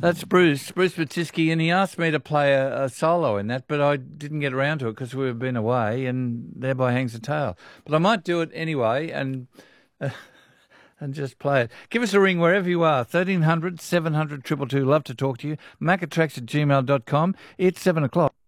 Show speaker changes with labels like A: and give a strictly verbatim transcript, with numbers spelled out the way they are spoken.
A: That's Bruce, Bruce Batisky, and he asked me to play a, a solo in that, but I didn't get around to it because we've been away, and thereby hangs the tale. But I might do it anyway, and uh, and just play it. Give us a ring wherever you are, thirteen hundred, seven hundred, two two two. Love to talk to you. macatracks at gmail dot com. It's seven o'clock.